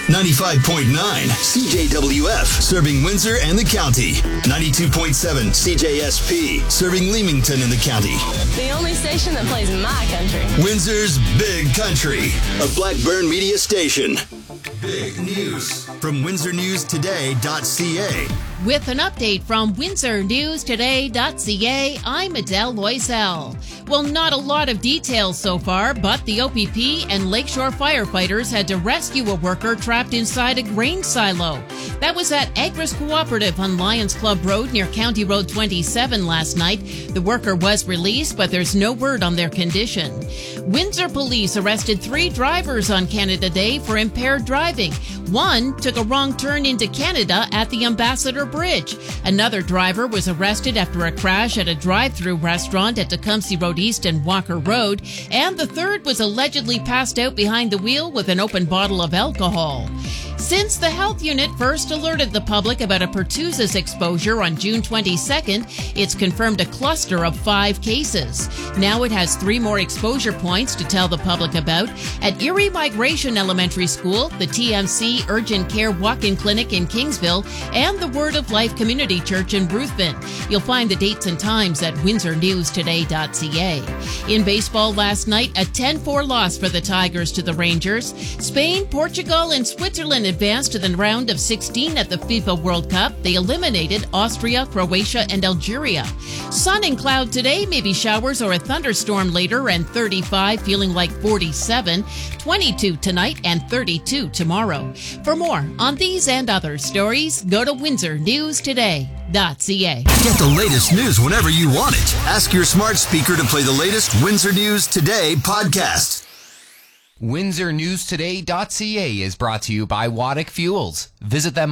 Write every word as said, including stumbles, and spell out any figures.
ninety-five point nine C J W F, serving Windsor and the county. ninety-two point seven C J S P, serving Leamington and the county. The only station that plays my country. Windsor's Big Country, a Blackburn media station. Big news from windsor news today dot c a. With an update from windsor news today dot c a, I'm Adele Loisel. Well, not a lot of details so far, but the O P P and Lakeshore firefighters had to rescue a worker trapped inside a grain silo. That was at Agris Cooperative on Lions Club Road near County Road twenty-seven last night. The worker was released, but there's no word on their condition. Windsor police arrested three drivers on Canada Day for impaired driving. One took a wrong turn into Canada at the Ambassador Bridge. Another driver was arrested after a crash at a drive-through restaurant at Tecumseh Road East and Walker Road. And the third was allegedly passed out behind the wheel with an open bottle of alcohol. Since the health unit first alerted the public about a pertussis exposure on June twenty-second, it's confirmed a cluster of five cases. Now it has three more exposure points to tell the public about. At Erie Migration Elementary School, the T M C Urgent Care Walk-in Clinic in Kingsville, and the Word of Life Community Church in Ruthven. You'll find the dates and times at windsor news today dot c a. In baseball last night, a ten four loss for the Tigers to the Rangers. Spain, Portugal, and Switzerland advanced to the round of sixteen at the FIFA World Cup. They eliminated Austria, Croatia, and Algeria. Sun and cloud today, maybe showers or a thunderstorm later, and thirty-five, feeling like forty-seven. twenty-two tonight and thirty-two tomorrow. For more on these and other stories, go to windsor news today dot c a. Get the latest news whenever you want it. Ask your smart speaker to play the latest Windsor News Today podcast. windsor news today dot c a is brought to you by Waddick Fuels. Visit them